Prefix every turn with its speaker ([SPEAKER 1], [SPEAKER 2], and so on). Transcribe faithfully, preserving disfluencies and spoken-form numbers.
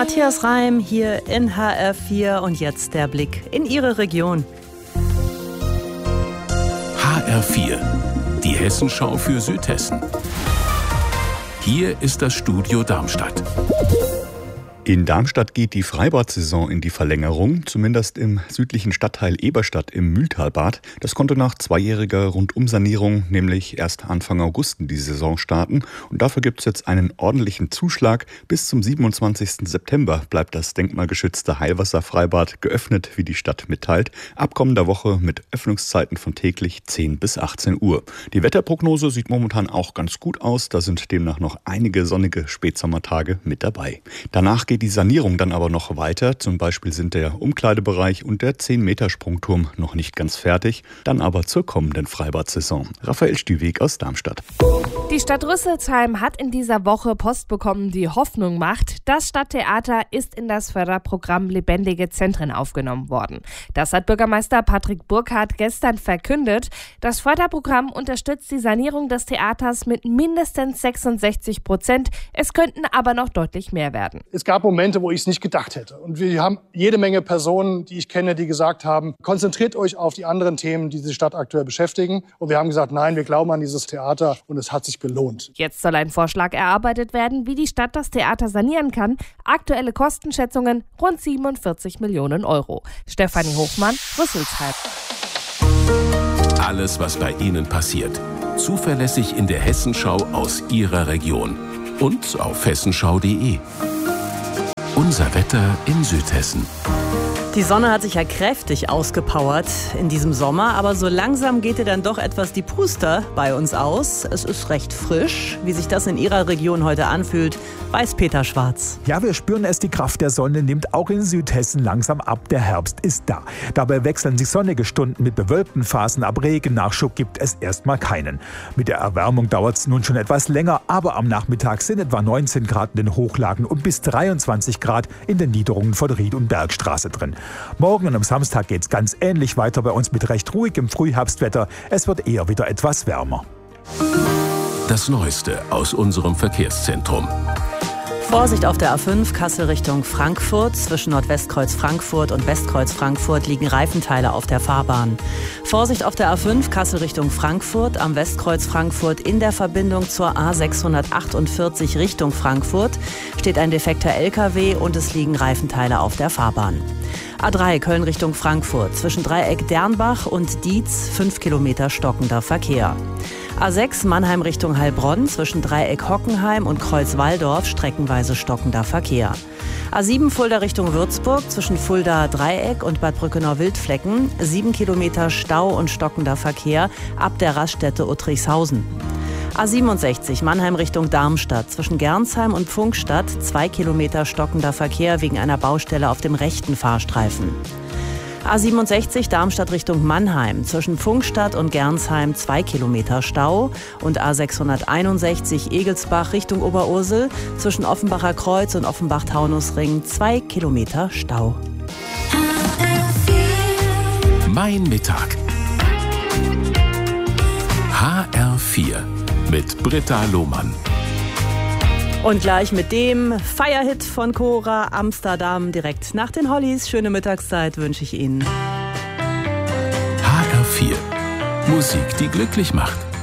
[SPEAKER 1] Matthias Reim hier in H R vier und jetzt der Blick in Ihre Region.
[SPEAKER 2] H R vier, die Hessenschau für Südhessen. Hier ist das Studio Darmstadt.
[SPEAKER 3] In Darmstadt geht die Freibad-Saison in die Verlängerung, zumindest im südlichen Stadtteil Eberstadt im Mühltalbad. Das konnte nach zweijähriger Rundumsanierung nämlich erst Anfang August in die Saison starten. Und dafür gibt es jetzt einen ordentlichen Zuschlag. Bis zum siebenundzwanzigsten September bleibt das denkmalgeschützte Heilwasserfreibad geöffnet, wie die Stadt mitteilt. Ab kommender Woche mit Öffnungszeiten von täglich zehn bis achtzehn Uhr. Die Wetterprognose sieht momentan auch ganz gut aus. Da sind demnach noch einige sonnige Spätsommertage mit dabei. Danach geht die Sanierung dann aber noch weiter. Zum Beispiel sind der Umkleidebereich und der zehn Meter Sprungturm noch nicht ganz fertig. Dann aber zur kommenden Freibad-Saison. Raphael Stüweg aus Darmstadt.
[SPEAKER 4] Die Stadt Rüsselsheim hat in dieser Woche Post bekommen, die Hoffnung macht. Das Stadttheater ist in das Förderprogramm Lebendige Zentren aufgenommen worden. Das hat Bürgermeister Patrick Burkhardt gestern verkündet. Das Förderprogramm unterstützt die Sanierung des Theaters mit mindestens sechsundsechzig Prozent. Es könnten aber noch deutlich mehr werden.
[SPEAKER 5] Es gab Momente, wo ich es nicht gedacht hätte. Und wir haben jede Menge Personen, die ich kenne, die gesagt haben, konzentriert euch auf die anderen Themen, die die Stadt aktuell beschäftigen. Und wir haben gesagt, nein, wir glauben an dieses Theater und es hat sich gelohnt.
[SPEAKER 4] Jetzt soll ein Vorschlag erarbeitet werden, wie die Stadt das Theater sanieren kann. Aktuelle Kostenschätzungen rund siebenundvierzig Millionen Euro. Stefanie Hochmann, Rüsselsheim.
[SPEAKER 2] Alles, was bei Ihnen passiert. Zuverlässig in der Hessenschau aus Ihrer Region. Und auf hessenschau punkt de. Unser Wetter in Südhessen.
[SPEAKER 1] Die Sonne hat sich ja kräftig ausgepowert in diesem Sommer, aber so langsam geht ihr dann doch etwas die Puster bei uns aus. Es ist recht frisch. Wie sich das in Ihrer Region heute anfühlt, weiß Peter Schwarz.
[SPEAKER 6] Ja, wir spüren es, die Kraft der Sonne nimmt auch in Südhessen langsam ab. Der Herbst ist da. Dabei wechseln sich sonnige Stunden mit bewölkten Phasen ab. Regennachschub gibt es erstmal keinen. Mit der Erwärmung dauert es nun schon etwas länger, aber am Nachmittag sind etwa neunzehn Grad in den Hochlagen und bis dreiundzwanzig Grad in den Niederungen von Ried- und Bergstraße drin. Morgen und am Samstag geht es ganz ähnlich weiter bei uns mit recht ruhigem Frühherbstwetter. Es wird eher wieder etwas wärmer.
[SPEAKER 2] Das Neueste aus unserem Verkehrszentrum.
[SPEAKER 1] Vorsicht auf der A fünf, Kassel Richtung Frankfurt. Zwischen Nordwestkreuz Frankfurt und Westkreuz Frankfurt liegen Reifenteile auf der Fahrbahn. Vorsicht auf der A fünf, Kassel Richtung Frankfurt. Am Westkreuz Frankfurt in der Verbindung zur A sechshundertachtundvierzig Richtung Frankfurt steht ein defekter L K W und es liegen Reifenteile auf der Fahrbahn. A drei Köln Richtung Frankfurt. Zwischen Dreieck Dernbach und Dietz fünf Kilometer stockender Verkehr. A sechs Mannheim Richtung Heilbronn, zwischen Dreieck Hockenheim und Kreuz Walldorf streckenweise stockender Verkehr. A sieben Fulda Richtung Würzburg, zwischen Fulda Dreieck und Bad Brückenau-Wildflecken sieben Kilometer Stau und stockender Verkehr ab der Raststätte Uttrichshausen. A siebenundsechzig Mannheim Richtung Darmstadt, zwischen Gernsheim und Pfungstadt zwei Kilometer stockender Verkehr wegen einer Baustelle auf dem rechten Fahrstreifen. A siebenundsechzig Darmstadt Richtung Mannheim, zwischen Pfungstadt und Gernsheim zwei Kilometer Stau und A sechshunderteinundsechzig Egelsbach Richtung Oberursel, zwischen Offenbacher Kreuz und Offenbach-Taunusring zwei Kilometer Stau.
[SPEAKER 2] Mein Mittag. H R vier mit Britta Lohmann.
[SPEAKER 1] Und gleich mit dem Feierhit von Cora, Amsterdam, direkt nach den Hollies. Schöne Mittagszeit wünsche ich Ihnen.
[SPEAKER 2] H R vier. Musik, die glücklich macht.